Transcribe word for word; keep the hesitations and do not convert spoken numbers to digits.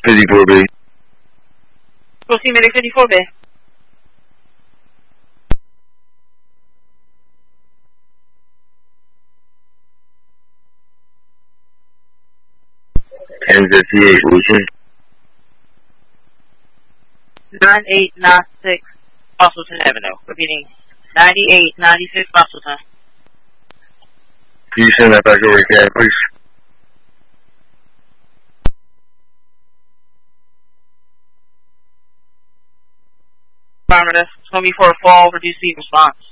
fifty-four B. Proceed, medic fifty-four B. ten fifty-eight, Lucian. ninety-eight ninety-six Boston Avenue. Repeating, ninety-eight ninety-six Boston. Can you send that back over again, please? Affirmative. It's going to be for a fall reduced speed response.